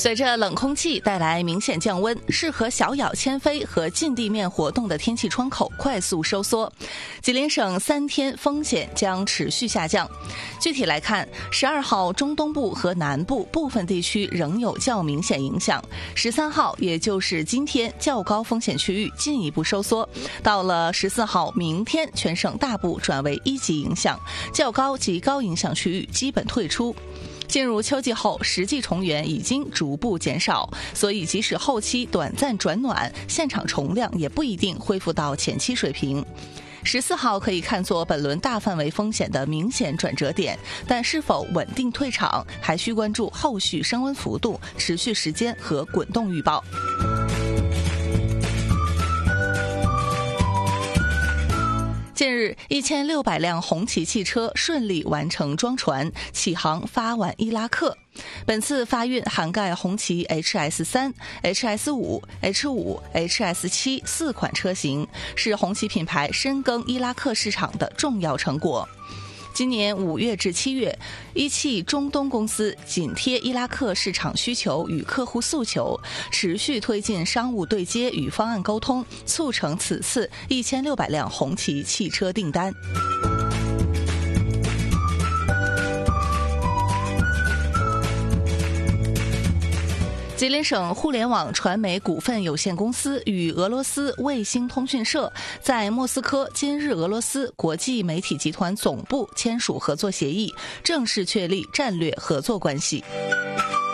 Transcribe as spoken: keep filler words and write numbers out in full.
随着冷空气带来明显降温，适合小咬迁飞和近地面活动的天气窗口快速收缩，吉林省三天风险将持续下降。具体来看，十二号中东部和南部部分地区仍有较明显影响，十三号也就是今天较高风险区域进一步收缩，到了十四号明天全省大部转为一级影响，较高及高影响区域基本退出。进入秋季后，实际重源已经逐步减少，所以即使后期短暂转暖，现场重量也不一定恢复到前期水平。十四号可以看作本轮大范围风险的明显转折点，但是否稳定退场，还需关注后续升温幅度、持续时间和滚动预报。近日，一千六百辆红旗汽车顺利完成装船，启航发往伊拉克。本次发运涵盖红旗 H S 三、H S 五、H 五、H S 七四款车型，是红旗品牌深耕伊拉克市场的重要成果。今年五月至七月，一汽中东公司紧贴伊拉克市场需求与客户诉求，持续推进商务对接与方案沟通，促成此次一千六百辆红旗汽车订单。吉林省互联网传媒股份有限公司与俄罗斯卫星通讯社在莫斯科今日俄罗斯国际媒体集团总部签署合作协议，正式确立战略合作关系。